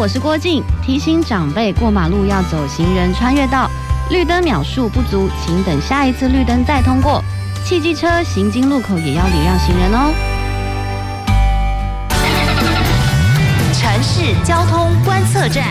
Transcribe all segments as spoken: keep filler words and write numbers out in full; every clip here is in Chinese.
我是郭静，提醒长辈过马路要走行人穿越道，绿灯秒数不足，请等下一次绿灯再通过。汽机车行经路口也要礼让行人哦。 城市交通观测站。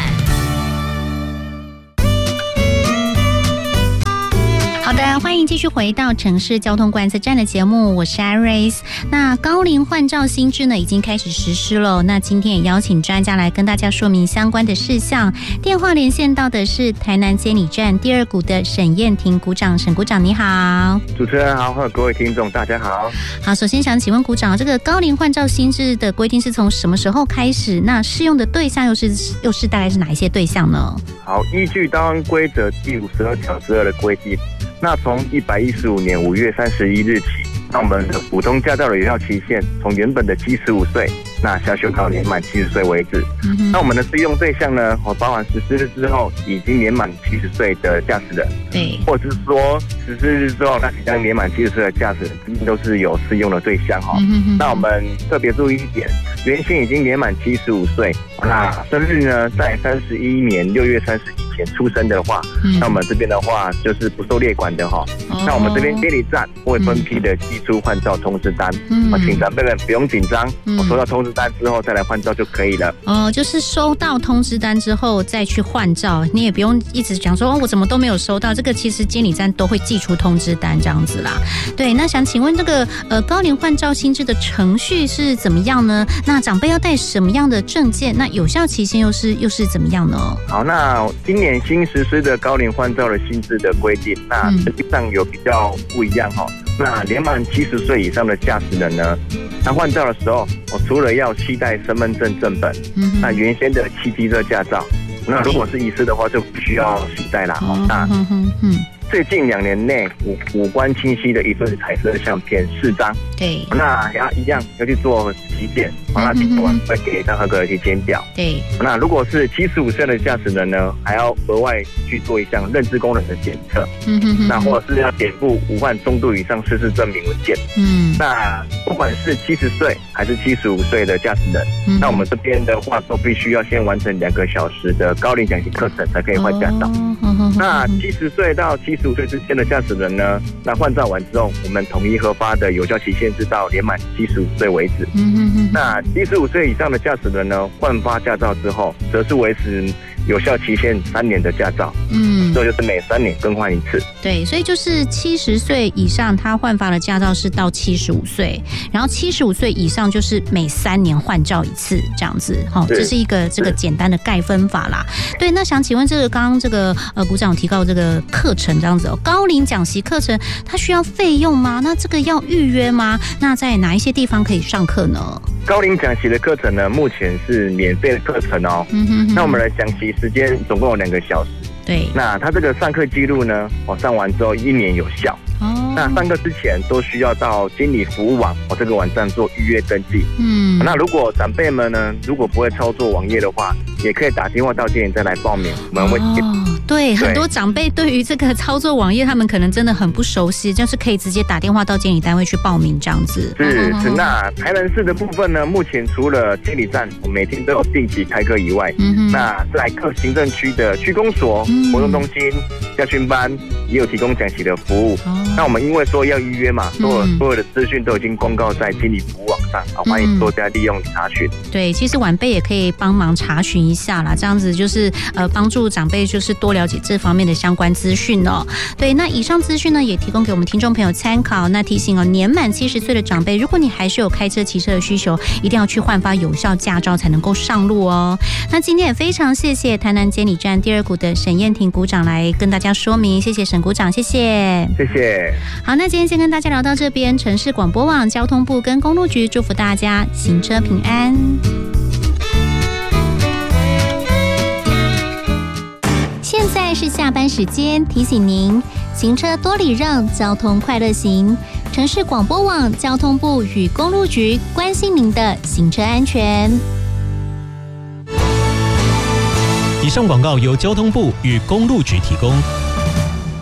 好的，欢迎继续回到城市交通观测站的节目，我是 Iris。那高龄换照新制呢已经开始实施了，那今天也邀请专家来跟大家说明相关的事项。电话连线到的是台南监理站第二股的沈燕婷股长，沈股长你好。 主持人好，和各位听众大家好。 好，首先想请问股长，这个高龄换照新制的规定是从什么时候开始？那适用的对象又是又是大概是哪一些对象呢？ 好，依据道安规则第五十二条之二的规定，那从一百一十五年五月三十一日起，那我们的普通驾照的有效期限从原本的七十五岁，那下修到年满七十岁为止。嗯、那我们的适用对象呢，我包含实施日之后已经年满七十岁的驾驶人， 对， 或者是说实施日之后那即将年满七十岁的驾驶人，这些都是有适用的对象哈、嗯。那我们特别注意一点，原先已经年满七十五岁，那生日呢在三十一年六月三十以前出生的话，嗯、那我们这边的话就是不受列管的哈。哦、那我们这边监理站会分批的寄出换照通知单，嗯、请长辈们不用紧张，嗯、我收到通知单之后再来换照就可以了。 哦，就是收到通知单之后再去换照，你也不用一直讲说哦我怎么都没有收到，这个其实监理站都会寄出通知单这样子啦。对，那想请问这个呃高龄换照新制的程序是怎么样呢？那长辈要带什么样的证件？那有效期限又是又是怎么样呢？ 好，那今年新实施的高龄换照的新制的规定，那实际上有比较不一样哈。那年满七十岁以上的驾驶人呢，他换照的时候，我除了要携带身份证正本，嗯、那原先的汽机车驾照，那如果是遗失的话，就不需要携带啦。哦，那嗯嗯嗯。最近两年内五五官清晰的一份彩色相片四张， 对， 那要一样要去做体检，那体检完会给张合格的体检表， 对。 那如果是七十五岁的驾驶人呢，还要额外去做一项认知功能的检测，嗯哼哼，那或者是要点付无患重度以上失智证明文件，嗯，那不管是七十岁还是七十五岁的驾驶人，嗯、那我们这边的话都必须要先完成两个小时的高龄讲习课程才可以换驾照。哦、那七十岁到七十五岁之间的驾驶人呢，那换照完之后，我们统一核发的有效期限是到年满七十五岁为止。嗯嗯嗯。那七十五岁以上的驾驶人呢，换发驾照之后，则是维持有效期限三年的驾照。嗯，这就是每三年更换一次。 对，所以就是七十岁以上，他换发的驾照是到七十五岁，然后七十五岁以上就是每三年换照一次，这样子。哈、哦，这是一个这个简单的概分法啦。对，那想请问这个刚刚这个呃股长有提到这个课程这样子哦，高龄讲习课程它需要费用吗？那这个要预约吗？那在哪一些地方可以上课呢？ 高龄讲习的课程呢，目前是免费的课程哦。嗯哼哼。那我们的讲习时间总共有两个小时。 对。那他这个上课记录呢，我上完之后一年有效。哦。那上课之前都需要到监理服务网我这个网站做预约登记。嗯。那如果长辈们呢，如果不会操作网页的话，也可以打电话到监理站来报名，我们会。 哦，对，很多长辈对于这个操作网页，他们可能真的很不熟悉，就是可以直接打电话到监理单位去报名这样子。 是是，那台南市的部分呢，目前除了监理站我每天都有定期开课以外，嗯、那在各行政区的区公所、嗯、活动中心、家训班也有提供讲习的服务。哦、那我们因为说要预约嘛，所有、嗯、所有的资讯都已经公告在监理服务网上，啊，欢迎大家利用查询。 对，其实晚辈也可以帮忙查询一下啦，这样子就是呃帮助长辈就是多了解这方面的相关资讯哦。对，那以上资讯呢也提供给我们听众朋友参考。那提醒哦，年满七十岁的长辈，如果你还是有开车骑车的需求，一定要去换发有效驾照才能够上路哦。那今天也非常谢谢台南监理站第二股的沈燕婷股长来跟大家说明，谢谢沈股长，谢谢， 谢谢。 好，那今天先跟大家聊到这边，城市广播网、交通部跟公路局祝福大家行车平安。现在是下班时间，提醒您行车多礼让，交通快乐行。城市广播网、交通部与公路局关心您的行车安全。 以上广告由交通部与公路局提供。